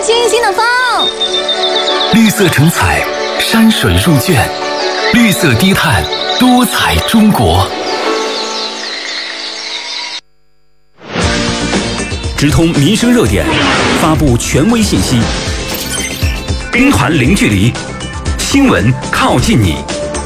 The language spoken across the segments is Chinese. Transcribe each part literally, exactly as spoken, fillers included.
星星的风。 绿色成彩，山水入卷，绿色低碳，多彩中国。直通民生热点，发布权威信息。兵团零距离，新闻靠近你。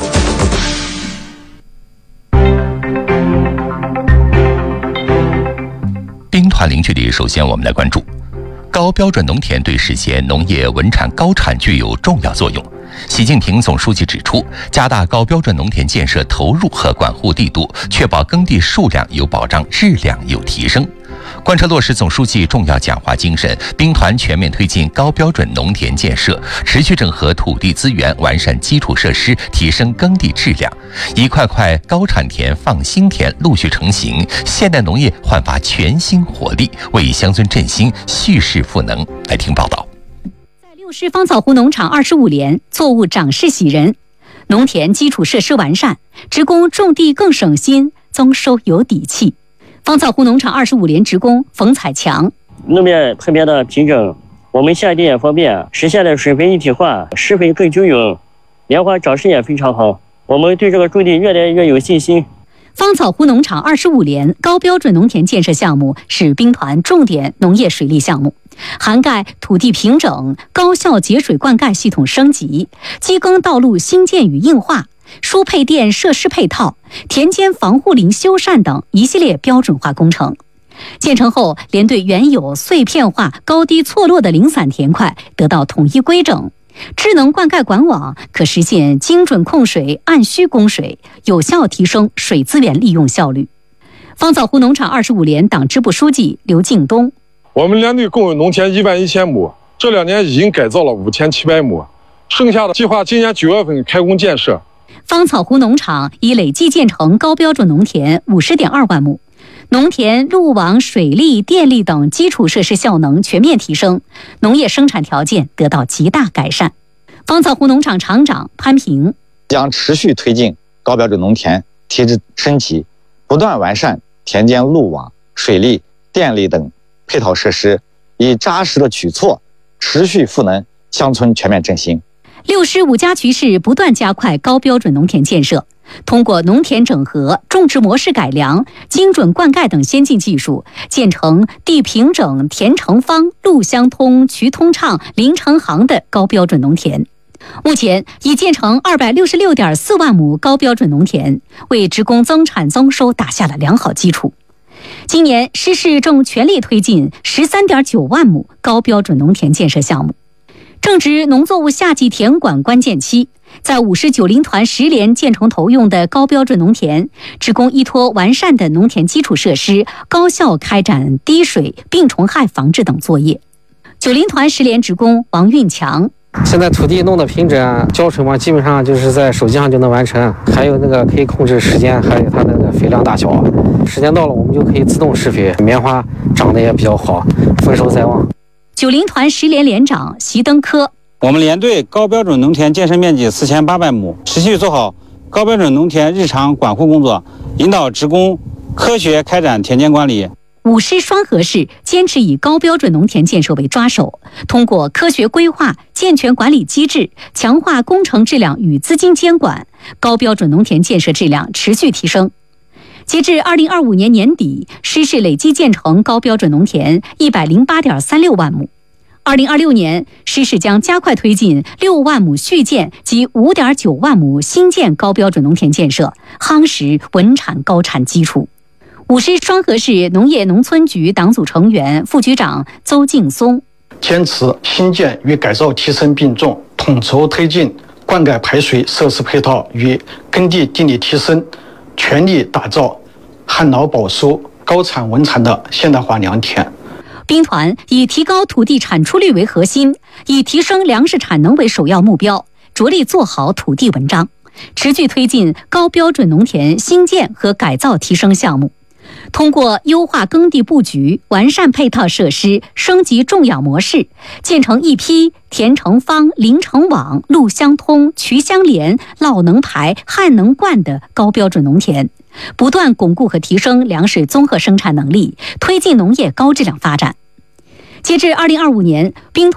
兵团零距离，首先我们来关注高标准农田对实现农业稳产高产具有重要作用。习近平总书记指出，加大高标准农田建设投入和管护力度，确保耕地数量有保障，质量有提升。贯彻落实总书记重要讲话精神，兵团全面推进高标准农田建设，持续整合土地资源，完善基础设施，提升耕地质量。一块块高产田、放心田陆续成型，现代农业焕发全新活力，为乡村振兴蓄势赋能。来听报道。 在六市芳草湖农场二十五年，作物长势喜人，农田基础设施完善，职工种地更省心，增收有底气。芳草湖农场二十五年职工冯彩强， 路面特别的平整，我们下地也方便，实现了水肥一体化，施肥更均匀，莲花长势也非常好，我们对这个种地越来越有信心。 芳草湖农场二十五年高标准农田建设项目是兵团重点农业水利项目，涵盖土地平整、高效节水灌溉系统升级、机耕道路新建与硬化、输配电设施配套、田间防护林修缮等一系列标准化工程。建成后，连对原有碎片化、高低错落的零散田块得到统一规整。智能灌溉管网可实现精准控水、按需供水，有效提升水资源利用效率。芳草湖农场二十五年党支部书记刘敬东， 我们连队共有农田一万一千亩，这两年已经改造了五千七百亩，剩下的计划今年九月份开工建设。 芳草湖农场已累计建成高标准农田五十点二万亩，农田路网、水利、电力等基础设施效能全面提升，农业生产条件得到极大改善。芳草湖农场厂长潘平将持续推进高标准农田提质升级，不断完善田间路网、水利、电力等配套设施，以扎实的举措持续赋能乡村全面振兴。 六市五家渠市不断加快高标准农田建设，通过农田整合、种植模式改良、精准灌溉等先进技术，建成地平整、田成方、路相通、渠通畅、林成行的高标准农田。目前已建成二百六十六点四万亩高标准农田，为职工增产增收打下了良好基础。今年市市正全力推进十三点九万亩高标准农田建设项目。正值农作物夏季田管关键期，在五市九林团十连建成投用的高标准农田，职工依托完善的农田基础设施，高效开展滴水、病虫害防治等作业。九林团十连职工王运强， 现在土地弄得平整，浇水嘛，基本上就是在手机上就能完成，还有那个可以控制时间，还有它那个肥料大小，时间到了我们就可以自动施肥，棉花长得也比较好，丰收在望。 九林团十连连长席登科， 我们连队高标准农田建设面积四千八百亩，持续做好高标准农田日常管护工作，引导职工科学开展田间管理。 五市双河市坚持以高标准农田建设为抓手，通过科学规划、健全管理机制，强化工程质量与资金监管，高标准农田建设质量持续提升。截至二零二五年年底，市市累计建成高标准农田一百零八点三六万亩。二零二六年，市市将加快推进六万亩续建及五点九万亩新建高标准农田建设，夯实稳产高产基础。五市双河市农业农村局党组成员、副局长邹劲松， 坚持新建与改造提升并重，统筹推进灌溉排水设施配套与耕地地力提升，全力打造旱涝保收、高产稳产的现代化良田。 兵团以提高土地产出率为核心，以提升粮食产能为首要目标，着力做好土地文章，持续推进高标准农田新建和改造提升项目。通过优化耕地布局、完善配套设施、升级种养模式，建成一批田成方、林成网、路相通、渠相连、涝能排、旱能灌的高标准农田，不断巩固和提升粮食综合生产能力，推进农业高质量发展。截至二零二五年，兵